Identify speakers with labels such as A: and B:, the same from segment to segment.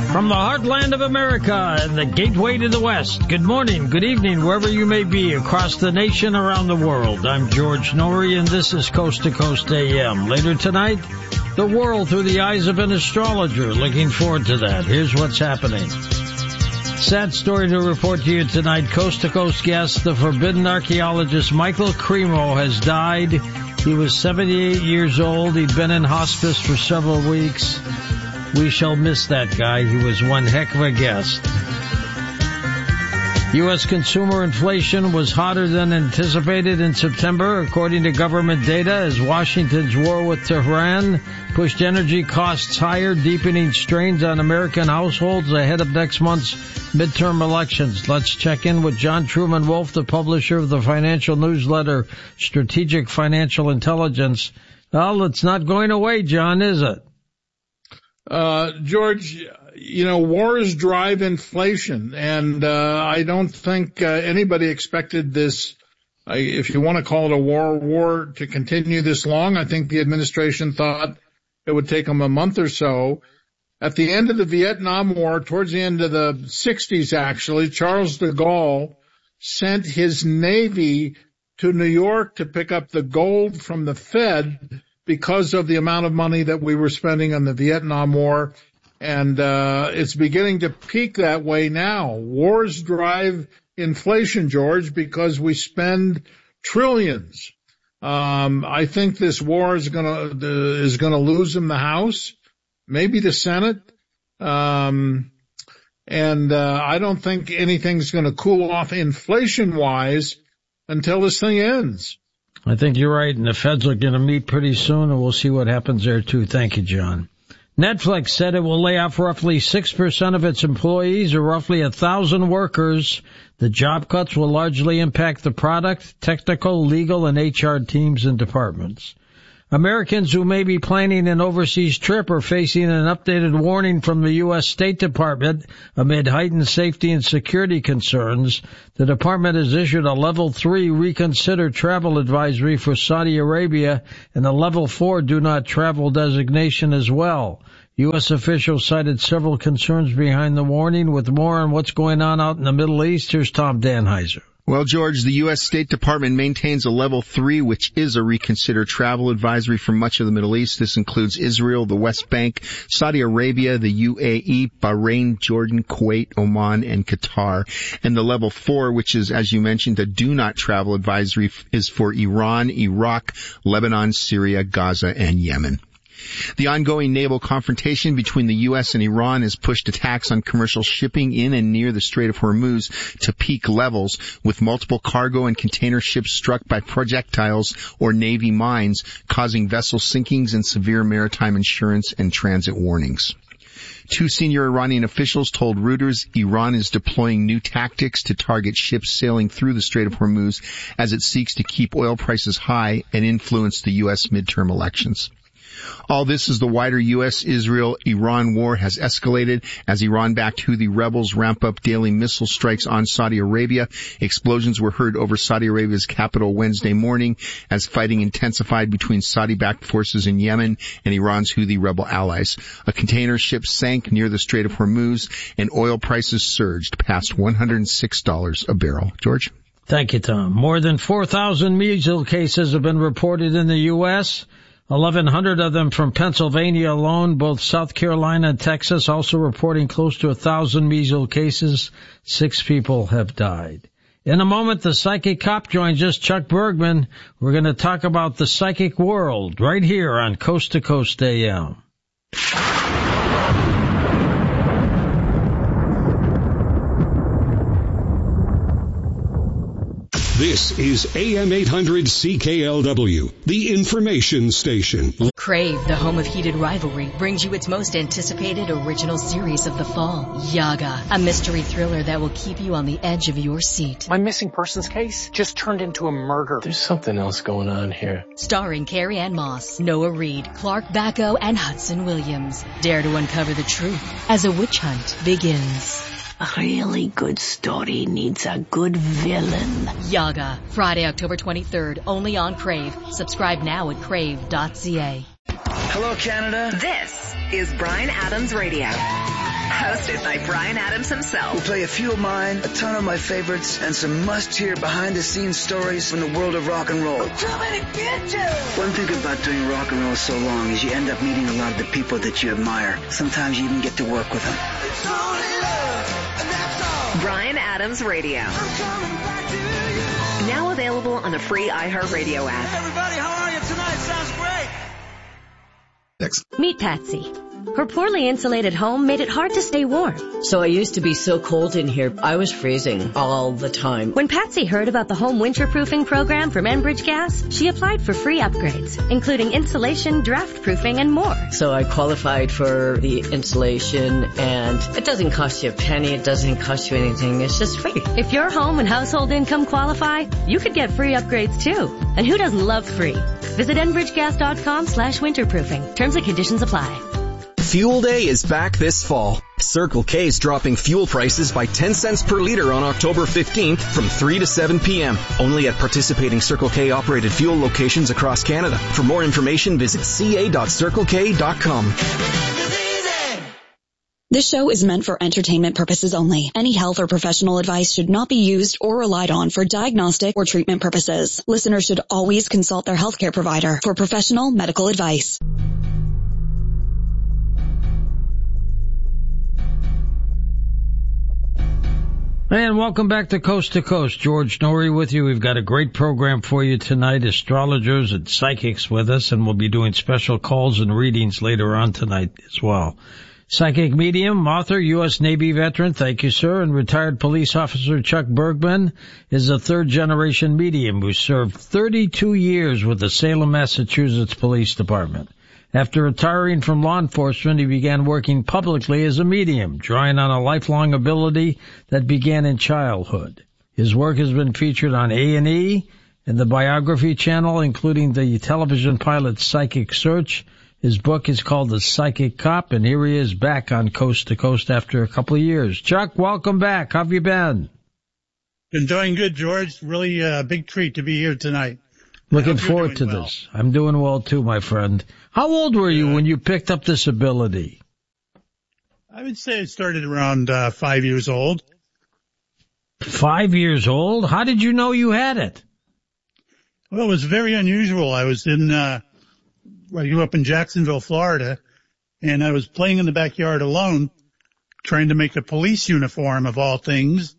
A: From the heartland of America and the gateway to the West, good morning, good evening, wherever you may be across the nation, around the world. I'm George Norrie, and this is Coast to Coast AM. Later tonight, the world through the eyes of an astrologer. Looking forward to that. Here's what's happening. Sad story to report to you tonight. Coast to Coast guest, the forbidden archaeologist Michael Cremo has died. He was 78 years old. He'd been in hospice for several weeks. We shall miss that guy. He was one heck of a guest. U.S. consumer inflation was hotter than anticipated in September, according to government data, as Washington's war with Tehran pushed energy costs higher, deepening strains on American households ahead of next month's midterm elections. Let's check in with John Truman Wolf, the publisher of the financial newsletter Strategic Financial Intelligence. Well, it's not going away, John, is it?
B: George, wars drive inflation, and I don't think anybody expected this, if you want to call it a war to continue this long. I think the administration thought it would take them a month or so. At the end of the Vietnam War, towards the end of the 60s actually, Charles de Gaulle sent his Navy to New York to pick up the gold from the Fed because of the amount of money that we were spending on the Vietnam War. And it's beginning to peak that way now. Wars drive inflation, George, because we spend trillions. I think this war is gonna lose him the House, maybe the Senate. And I don't think anything's gonna cool off inflation-wise until this thing ends.
A: I think you're right, and the Feds are going to meet pretty soon, and we'll see what happens there, too. Thank you, John. Netflix said it will lay off roughly 6% of its employees, or roughly 1,000 workers. The job cuts will largely impact the product, technical, legal, and HR teams and departments. Americans who may be planning an overseas trip are facing an updated warning from the U.S. State Department amid heightened safety and security concerns. The department has issued a Level 3 reconsider travel advisory for Saudi Arabia and a Level 4 do not travel designation as well. U.S. officials cited several concerns behind the warning. With more on what's going on out in the Middle East, here's Tom Danheiser.
C: Well, George, the U.S. State Department maintains a Level 3, which is a reconsider travel advisory for much of the Middle East. This includes Israel, the West Bank, Saudi Arabia, the UAE, Bahrain, Jordan, Kuwait, Oman, and Qatar. And the Level 4, which is, as you mentioned, a do not travel advisory, is for Iran, Iraq, Lebanon, Syria, Gaza, and Yemen. The ongoing naval confrontation between the U.S. and Iran has pushed attacks on commercial shipping in and near the Strait of Hormuz to peak levels, with multiple cargo and container ships struck by projectiles or Navy mines, causing vessel sinkings and severe maritime insurance and transit warnings. Two senior Iranian officials told Reuters Iran is deploying new tactics to target ships sailing through the Strait of Hormuz as it seeks to keep oil prices high and influence the U.S. midterm elections. All this as the wider U.S.-Israel-Iran war has escalated as Iran-backed Houthi rebels ramp up daily missile strikes on Saudi Arabia. Explosions were heard over Saudi Arabia's capital Wednesday morning as fighting intensified between Saudi-backed forces in Yemen and Iran's Houthi rebel allies. A container ship sank near the Strait of Hormuz, and oil prices surged past $106 a barrel. George?
A: Thank you, Tom. More than 4,000 measles cases have been reported in the U.S., 1,100 of them from Pennsylvania alone. Both South Carolina and Texas also reporting close to 1,000 measles cases. 6 people have died. In a moment, the psychic cop joins us, Chuck Bergman. We're going to talk about the psychic world right here on Coast to Coast AM.
D: This is AM 800 CKLW, the information station.
E: Crave, the home of heated rivalry, brings you its most anticipated original series of the fall, Yaga, a mystery thriller that will keep you on the edge of your seat.
F: My missing persons case just turned into a murder. There's something else going on here.
E: Starring Carrie Ann Moss, Noah Reid, Clark Bacco, and Hudson Williams. Dare to uncover the truth as a witch hunt begins.
G: A really good story needs a good villain.
E: Yaga, Friday, October 23rd, only on Crave. Subscribe now at crave.ca.
H: Hello, Canada.
I: This is Bryan Adams Radio.
H: Hosted by Bryan Adams himself.
I: We'll play a few of mine, a ton of my favorites, and some must-hear behind-the-scenes stories from the world of rock and roll.
J: I'm coming to get you!
I: One thing about doing rock and roll so long is you end up meeting a lot of the people that you admire. Sometimes you even get to work with them.
J: It's only love, and that's all.
H: Bryan Adams Radio.
J: I'm coming back to you.
H: Now available on the free iHeartRadio app.
J: Hey everybody, how are you tonight? Sounds great.
K: Next.
L: Meet Patsy. Her poorly insulated home made it hard to stay warm.
M: So I used to be so cold in here, I was freezing all the time.
L: When Patsy heard about the home winterproofing program from Enbridge Gas, she applied for free upgrades, including insulation, draft proofing, and more.
M: So I qualified for the insulation, and it doesn't cost you a penny. It doesn't cost you anything. It's just free.
L: If your home and household income qualify, you could get free upgrades too. And who doesn't love free? Visit enbridgegas.com/winterproofing. Terms and conditions apply.
N: Fuel Day is back this fall. Circle K is dropping fuel prices by 10 cents per liter on October 15th from 3 to 7 p.m. Only at participating Circle K operated fuel locations across Canada. For more information, visit ca.circlek.com.
O: This show is meant for entertainment purposes only. Any health or professional advice should not be used or relied on for diagnostic or treatment purposes. Listeners should always consult their healthcare provider for professional medical advice.
A: And welcome back to Coast. George Norrie with you. We've got a great program for you tonight. Astrologers and psychics with us, and we'll be doing special calls and readings later on tonight as well. Psychic medium, author, U.S. Navy veteran, thank you, sir, and retired police officer Chuck Bergman is a third-generation medium who served 32 years with the Salem, Massachusetts Police Department. After retiring from law enforcement, he began working publicly as a medium, drawing on a lifelong ability that began in childhood. His work has been featured on A&E and the Biography Channel, including the television pilot Psychic Search. His book is called The Psychic Cop, and here he is back on Coast to Coast after a couple of years. Chuck, welcome back. How have you been?
P: Been doing good, George. Really a big treat to be here tonight.
A: Looking forward to this. I'm doing well too, my friend. How old were you when you picked up this ability?
P: I would say I started around 5 years old.
A: 5 years old? How did you know you had it?
P: Well, it was very unusual. I was I grew up in Jacksonville, Florida, and I was playing in the backyard alone, trying to make a police uniform of all things.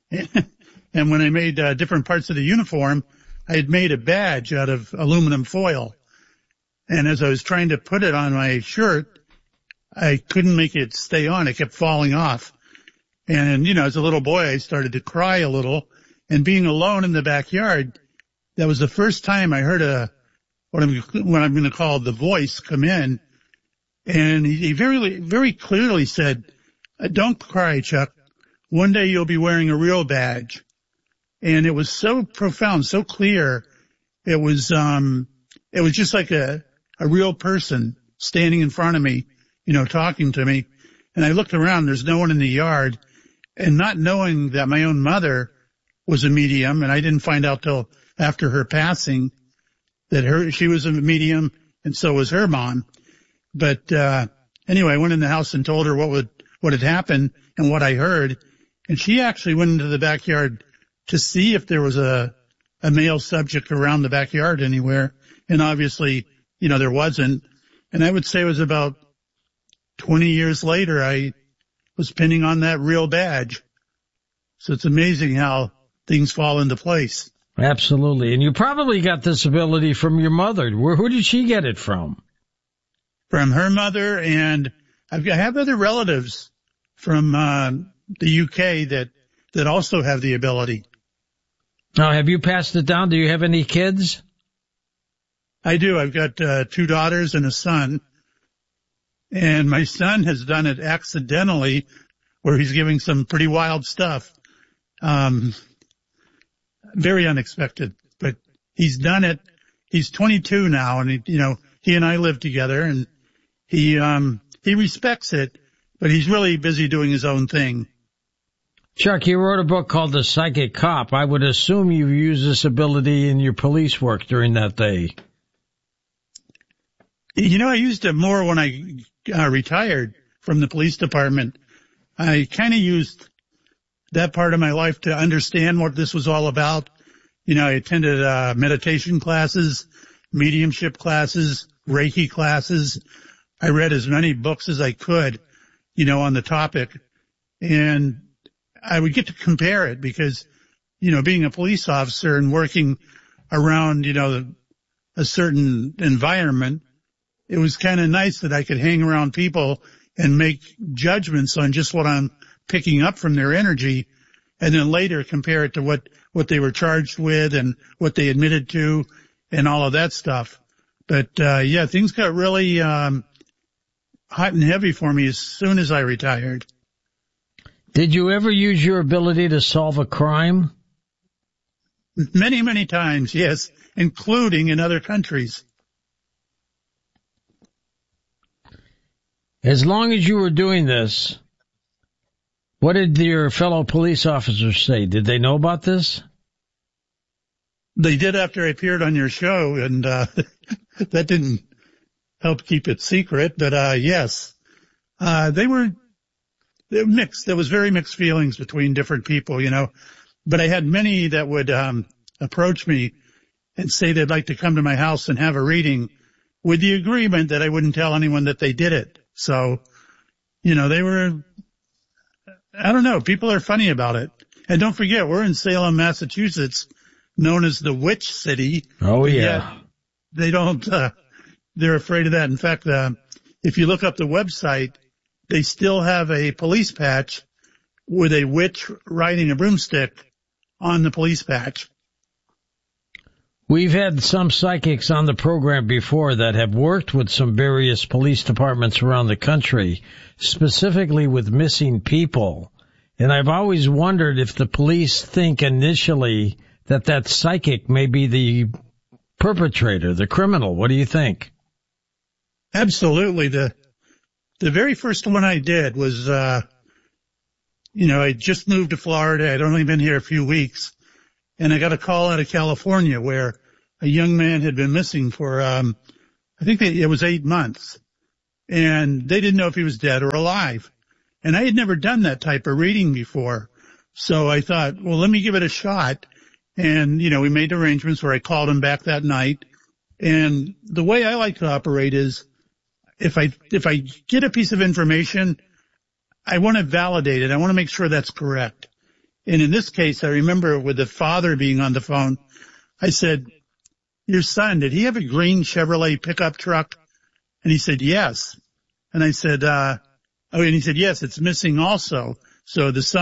P: And when I made different parts of the uniform, I had made a badge out of aluminum foil. And as I was trying to put it on my shirt, I couldn't make it stay on. It kept falling off. And, as a little boy, I started to cry a little. And being alone in the backyard, that was the first time I heard what I'm going to call the voice come in. And he very, very clearly said, "Don't cry, Chuck. One day you'll be wearing a real badge." And it was so profound, so clear. It was just like a real person standing in front of me, talking to me. And I looked around, there's no one in the yard, and not knowing that my own mother was a medium, and I didn't find out till after her passing that she was a medium, and so was her mom. But, anyway, I went in the house and told her what had happened and what I heard. And she actually went into the backyard to see if there was a male subject around the backyard anywhere. And obviously, there wasn't. And I would say it was about 20 years later, I was pinning on that real badge. So it's amazing how things fall into place.
A: Absolutely. And you probably got this ability from your mother. Who did she get it from?
P: From her mother, and I have other relatives from the UK that also have the ability.
A: Now, have you passed it down? Do you have any kids?
P: I do. I've got 2 daughters and a son. And my son has done it accidentally, where he's giving some pretty wild stuff. Very unexpected, but he's done it. He's 22 now, and he and I live together, and he respects it, but he's really busy doing his own thing.
A: Chuck, you wrote a book called The Psychic Cop. I would assume you used this ability in your police work during that day.
P: I used it more when I retired from the police department. I kind of used that part of my life to understand what this was all about. You know, I attended meditation classes, mediumship classes, Reiki classes. I read as many books as I could, you know, on the topic. And I would get to compare it because, you know, being a police officer and working around, you know, a certain environment, it was kind of nice that I could hang around people and make judgments on just what I'm picking up from their energy, and then later compare it to what they were charged with and what they admitted to and all of that stuff. But, yeah, things got really, hot and heavy for me as soon as I retired.
A: Did you ever use your ability to solve a crime?
P: Many, many times, yes, including in other countries.
A: As long as you were doing this, what did your fellow police officers say? Did they know about this?
P: They did after I appeared on your show, and that didn't help keep it secret. But yes, they were mixed. There was very mixed feelings between different people, you know. But I had many that would approach me and say they'd like to come to my house and have a reading with the agreement that I wouldn't tell anyone that they did it. So, you know, they were, I don't know, people are funny about it. And don't forget, we're in Salem, Massachusetts, known as the Witch City.
A: Oh, yeah.
P: They don't, they're afraid of that. In fact, if you look up the website, they still have a police patch with a witch riding a broomstick on the police patch.
A: We've had some psychics on the program before that have worked with some various police departments around the country, specifically with missing people. And I've always wondered if the police think initially that psychic may be the perpetrator, the criminal. What do you think?
P: Absolutely. The very first one I did was, you know, I just moved to Florida. I'd only been here a few weeks. And I got a call out of California where a young man had been missing for, I think it was 8 months. And they didn't know if he was dead or alive. And I had never done that type of reading before. So I thought, well, let me give it a shot. And, you know, we made arrangements where I called him back that night. And the way I like to operate is if I get a piece of information, I want to validate it. I want to make sure that's correct. And in this case, I remember with the father being on the phone, I said, your son, did he have a green Chevrolet pickup truck? And he said, yes. And I said, and he said, yes, it's missing also. So the son